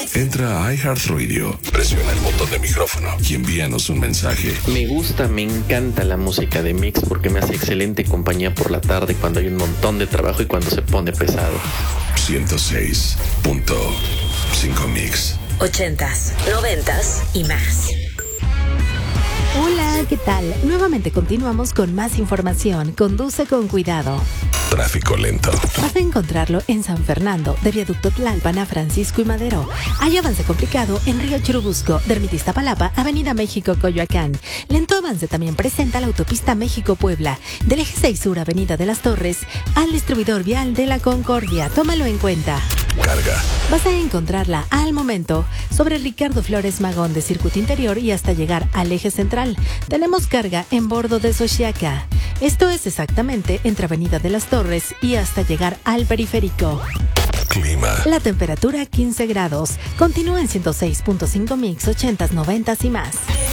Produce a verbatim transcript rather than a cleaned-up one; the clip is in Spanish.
Entra a iHeartRadio, presiona el botón de micrófono y envíanos un mensaje. Me gusta, me encanta la música de Mix porque me hace excelente compañía por la tarde cuando hay un montón de trabajo y cuando se pone pesado. ciento seis punto cinco Mix. Ochentas, noventas y más. Hola, ¿qué tal? Nuevamente continuamos con más información. Conduce con cuidado. Tráfico lento. Vas a encontrarlo en San Fernando, de Viaducto Tlalpan a Francisco y Madero. Hay avance complicado en Río Churubusco, de Ermitiztapalapa, Avenida México, Coyoacán. Lento avance también presenta la autopista México-Puebla, del Eje seis Sur, Avenida de las Torres, al distribuidor vial de la Concordia. Tómalo en cuenta. Carga. Vas a encontrarla al momento sobre Ricardo Flores Magón de Circuito Interior y hasta llegar al eje central. Tenemos carga en bordo de Xochiaca. Esto es exactamente entre Avenida de las Torres y hasta llegar al periférico. Clima. La temperatura quince grados. Continúa en ciento seis punto cinco Mix, ochentas, noventas y más.